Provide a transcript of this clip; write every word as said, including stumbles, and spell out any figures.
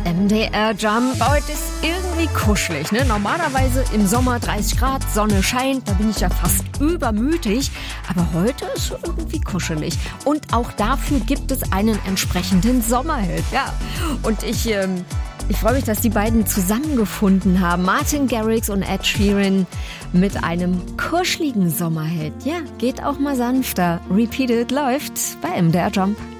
M D R Jump. Heute ist irgendwie kuschelig, ne? Normalerweise im Sommer dreißig Grad, Sonne scheint, da bin ich ja fast übermütig. Aber heute ist irgendwie kuschelig. Und auch dafür gibt es einen entsprechenden Sommerhit, ja. Und ich, ähm, ich freue mich, dass die beiden zusammengefunden haben. Martin Garrix und Ed Sheeran mit einem kuscheligen Sommerhit. Ja, geht auch mal sanfter. Repeated läuft bei M D R Jump.